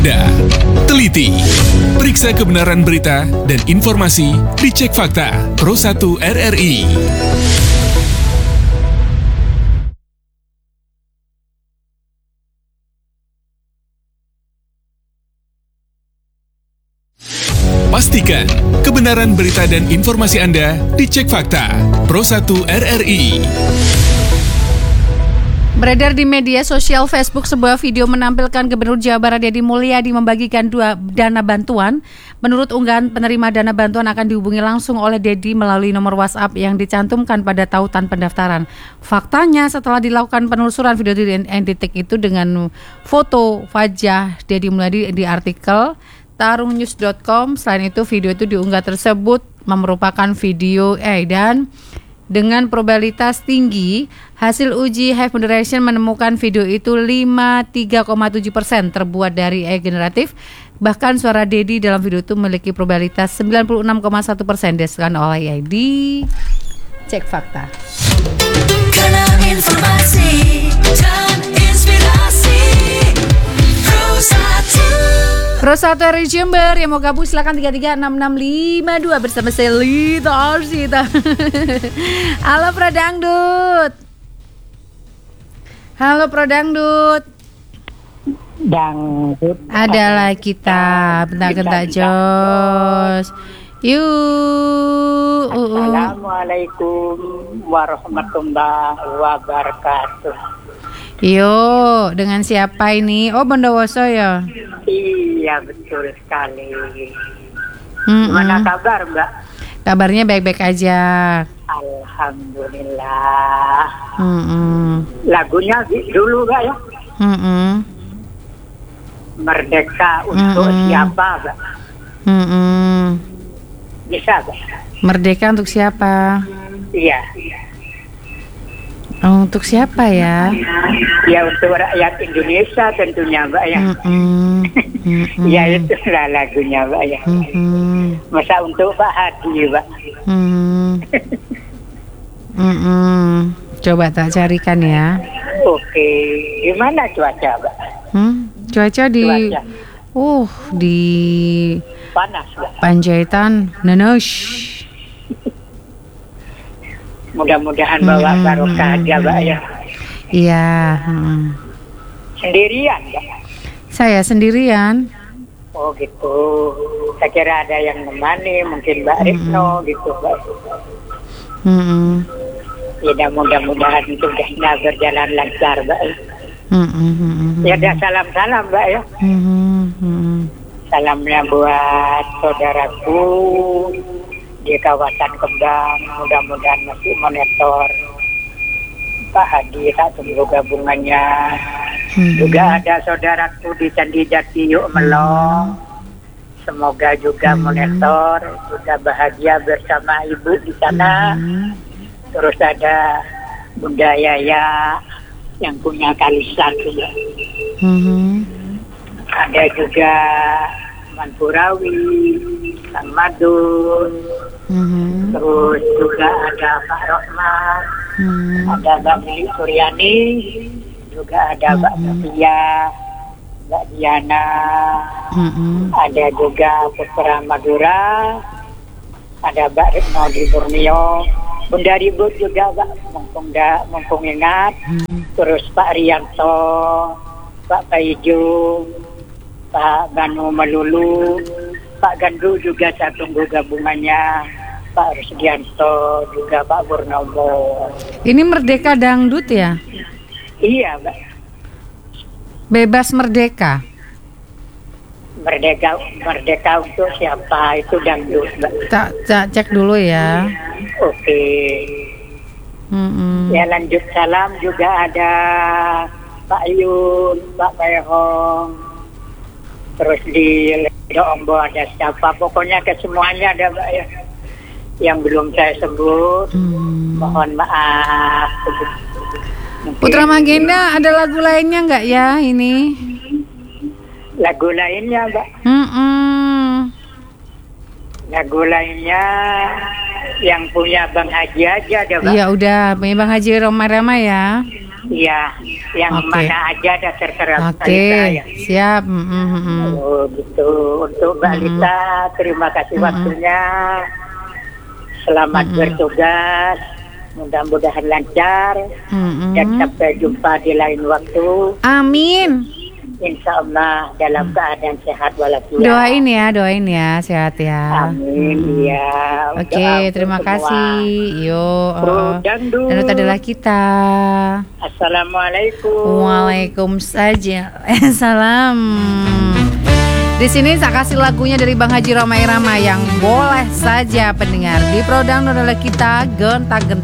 waspada, teliti, periksa kebenaran berita dan informasi, dicek fakta. Pro 1 RRI. Pastikan kebenaran berita dan informasi Anda dicek fakta. Pro 1 RRI. Beredar di media sosial Facebook sebuah video menampilkan Gubernur Jawa Barat Deddy Mulyadi membagikan dana bantuan. Menurut unggahan, penerima dana bantuan akan dihubungi langsung oleh Deddy melalui nomor WhatsApp yang dicantumkan pada tautan pendaftaran. Faktanya, setelah dilakukan penelusuran video detik itu dengan foto wajah Deddy Mulyadi di artikel tarungnews.com. Selain itu, video itu diunggah tersebut merupakan video dan dengan probabilitas tinggi, hasil uji high moderation menemukan video itu 53,7% terbuat dari AI generatif. Bahkan suara Deddy dalam video itu memiliki probabilitas 96,1% dihasilkan oleh AI. Cek fakta. Karena informasi dan inspirasi Pro 1 RRI Jember, yang mau gabung silakan 336652 bersama saya Lita Arsita. Halo Pradangdut. Halo Pradangdut. Dangdut Adalah kita bentak-bentak jos. Yuk. Assalamualaikum warahmatullahi wabarakatuh. Yuk, dengan siapa ini? Oh, Bondowoso ya? Iya, betul sekali. Gimana kabar, Mbak? Kabarnya baik-baik aja. Alhamdulillah. Lagunya dulu, Mbak ya? Merdeka untuk siapa, Mbak? Bisa, Mbak? Merdeka untuk siapa? Iya. Oh, untuk siapa ya? Ya, untuk rakyat Indonesia tentunya, Mbak ya. Ya, itulah lagunya, Mbak ya. Masa untuk Pak Hadi, Mbak. Coba tak carikan ya. Oke, gimana cuaca, Mbak? Cuaca di panas, Mbak. Panjaitan nenes. Mudah-mudahan bawa barokah aja, Mbak ya. Iya. Sendirian, Mbak? Saya sendirian. Oh gitu. Saya kira ada yang nemani, mungkin Mbak Retno gitu, Mbak. Ya, mudah-mudahan tugasnya berjalan lancar, Mbak. Ya, ada salam-salam, Mbak ya. Salamnya buat saudaraku di kawasan Kembang, mudah-mudahan masih monitor Pak Hadi, tak tunggu gabungannya. Juga ada saudaraku di Candi Jati Yuk Melong, semoga juga monitor, juga bahagia bersama ibu di sana. Terus ada Bunda Yaya yang punya Kalisan juga. Ada juga Manpurawi, Kang Madun, terus juga ada Pak Rohman, ada Mbak Mili Suryani, juga ada Mbak Sofia, Mbak Diana, ada juga Putra Madura, ada Mbak Retno di Borneo, Bunda Ribut juga, Mbak, mumpung ingat, terus Pak Rianto, Pak Paijung, Pak Ganu Melulu, Pak Gandu juga saya tunggu gabungannya, Pak Rusdianto, juga Pak Purnomo. Ini Merdeka Dangdut ya? Iya, Mbak. Bebas merdeka. Merdeka untuk siapa? Itu dangdut, Mbak. Tak cek dulu ya. Oke. Ya, lanjut salam juga ada Pak Yun, Pak Bayhong. Terus di Ombo ada siapa, pokoknya ke semuanya ada, Mbak ya. Yang belum saya sebut, mohon maaf. Mungkin Putra Magenda ada lagu lainnya nggak ya ini? Lagu lainnya, Mbak? Lagu lainnya yang punya Bang Haji aja ada, Mbak. Iya udah, punya Bang Haji Roma-Rama ya. Iya, yang Oke. mana aja ada tertera Oke, Lita ya. siap. Oh, gitu. Untuk Mbak Lita, terima kasih waktunya. Selamat bertugas. Mudah-mudahan lancar. Dan sampai jumpa di lain waktu. Amin. Insya Allah dalam keadaan sehat walafiat. Doain ya, sehat ya. Amin. Ya. Oke, terima kasih. Yo. Bro Dangdut. Dan itu adalah kita. Assalamualaikum. Waalaikumsalam. Salam. Di sini saya kasih lagunya dari Bang Haji Roma Irama yang boleh saja pendengar di Pro Dangdut adalah kita gentak-gentak.